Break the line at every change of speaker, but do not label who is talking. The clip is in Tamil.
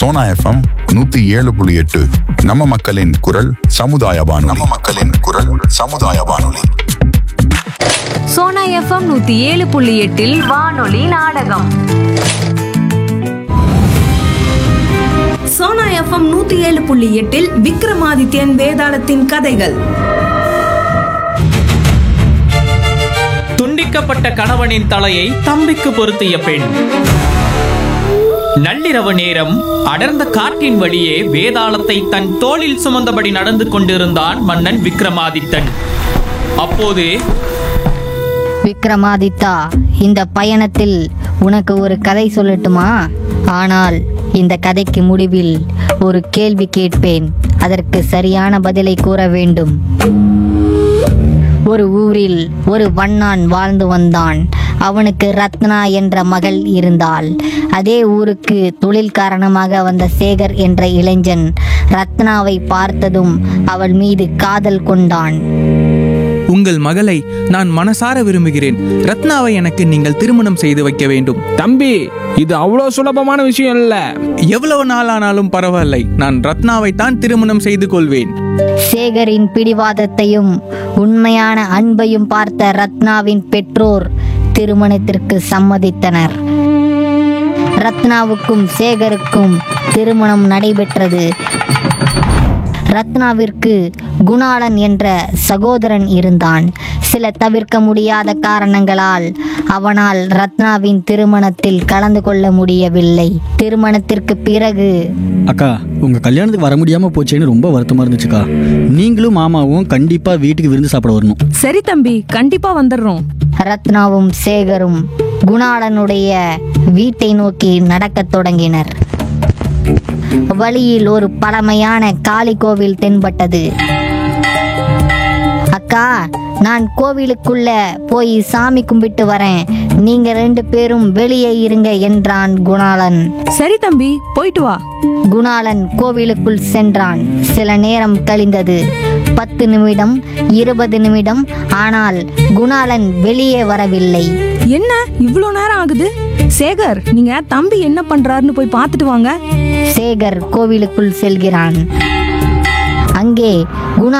சோனா எஃப்எம் 107.8 நம்ம மக்களின் குரல் சமுதாய வானொலி.
சோனா எஃப்எம் 107.8 வானொலி நாடகம்.
சோனா எஃப்எம் 107.8 விக்ரமாதித்யன் வேதாளத்தின் கதைகள்.
துண்டிக்கப்பட்ட கணவனின் தலையை தம்பிக்கு பொருத்திய பெண். நள்ளிரவு நேரம் அடர்ந்த காட்டின் வழியே வேதாளத்தை தன் தோளில் சுமந்தபடி நடந்து கொண்டிருந்தான் மன்னன் விக்ரமாதித்தன். அப்போது,
விக்ரமாதித்தா, இந்த பயணத்தில் உனக்கு ஒரு கதை சொல்லட்டுமா? ஆனால் இந்த கதைக்கு முடிவில் ஒரு கேள்வி கேட்பேன். அதற்கு சரியான பதிலை கூற வேண்டும். ஒரு ஊரில் ஒரு வண்ணான் வாழ்ந்து வந்தான். அவனுக்கு ரத்னா என்ற மகள் இருந்தாள். அதே ஊருக்கு தொழில் காரணமாக வந்த சேகர் என்ற இளைஞன் ரத்னாவை பார்த்ததும் அவள் மீது காதல் கொண்டான்.
உங்கள் மகளை நான் மனசார விரும்புகிறேன். ரத்னாவை எனக்கு நீங்கள் திருமணம் செய்து வைக்க வேண்டும்.
தம்பி, இது அவ்வளோ சுலபமான விஷயம் இல்ல.
எவ்வளவு நாளானாலும் பரவாயில்லை, நான் ரத்னாவை தான் திருமணம் செய்து கொள்வேன்.
சேகரின் பிடிவாதத்தையும் உண்மையான அன்பையும் பார்த்த ரத்னாவின் பெற்றோர் திருமணத்திற்கு சம்மதித்தனர். ரத்னாவுக்கும் சேகருக்கும் திருமணம் நடைபெற்றது. ரத்னாவிற்கு குணாளன் என்ற சகோதரன் இருந்தான். சில தவிர்க்க முடியாத காரணங்களால் அவனால் ரத்னாவின் திருமணத்தில் கலந்து கொள்ள முடியவில்லை. திருமணத்திற்கு பிறகு,
அக்கா, உங்க கல்யாணத்துக்கு வர முடியாம போச்சேன்னு ரொம்ப வருத்தமா இருந்துச்சுக்கா. நீங்களும் மாமாவும் கண்டிப்பா வீட்டுக்கு விருந்து சாப்பிட வரணும்.
சரி தம்பி, கண்டிப்பா வந்துடுறோம்.
ரத்னாவும் சேகரும் குணாளனுடைய வீட்டை நோக்கி நடக்கத் தொடங்கினர். வழியில் ஒரு பழமையான காளி கோவில் தென்பட்டது. அக்கா, நான் கோவிலுக்குள்ள போய் சாமி கும்பிட்டு வரேன், நீங்க 2 பேரும் வெளியே இருங்க என்றான் குணாளன்.
சரி தம்பி, போயிட்டு வா.
குணாளன் கோவிலுக்குள் சென்றான். சில நேரம் கழிந்தது. 10 நிமிடம், 20 நிமிடம். ஆனால் குணாளன் வெளியே வரவில்லை.
என்ன இவ்வளோ நேரம் ஆகுது? சேகர், நீங்க தம்பி என்ன பண்றாருன்னு போய் பார்த்துட்டு வாங்க.
சேகர் கோவிலுக்குள் செல்கிறான். அங்கே குணா